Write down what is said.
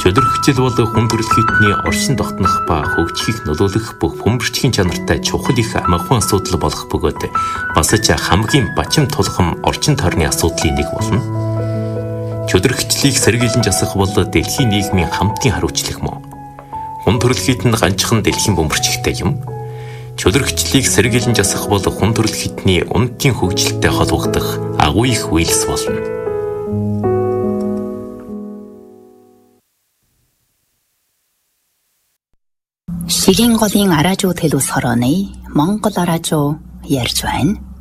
Чөлөрхөцөл бол хүн төрөлхтний оршин тогтнох ба хөгжихийг нөлөөлөх бүх бөмбөрчгийн чанартай чухал их амархан асуудал болох бөгөөд бас ч хамгийн бачим тулхам орчин тойрны асуудлын нэг болно. Чөлөрхөцлийг сэргийлэн засах бол дэлхийн нийгмийн хамтын хариуцлага мөн. Хүн төрөлхтөнд ганцхан дэлхийн бөмбөрчгтэй юм. Чөлөрхөцлийг сэргийлэн засах бол хүн төрөлхтний үнэтийн хөгжилтэй холбогдох агуу их үйлс болно. Шигийн голын араажуу төлөс хорооны Монгол араажуу ярьж байна.